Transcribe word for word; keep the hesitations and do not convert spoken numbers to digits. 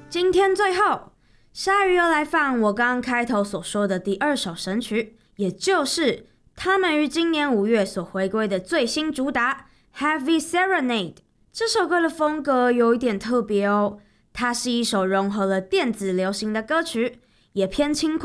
今天最后，鲨鱼又来放我刚刚开头所说的第二首神曲，也就是他们于今年五月所回归的最新主打《Heavy Serenade》。这首歌的风格有一点特别哦，它是一首融合了电子流行的歌曲，也偏轻